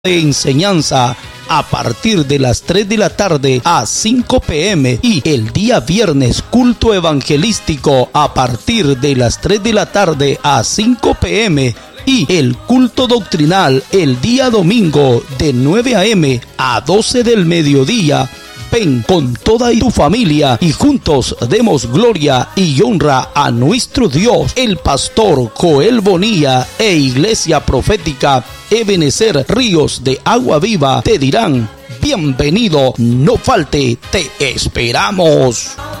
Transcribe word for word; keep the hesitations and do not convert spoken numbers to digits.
de enseñanza a partir de las tres de la tarde a cinco pe eme y el día viernes culto evangelístico a partir de las tres de la tarde a cinco pe eme y el culto doctrinal el día domingo de nueve a eme a doce del mediodía. Ven con toda tu familia y juntos demos gloria y honra a nuestro Dios. El pastor Joel Bonilla e Iglesia Profética Ebenecer Ríos de Agua Viva te dirán: bienvenido, no falte, te esperamos.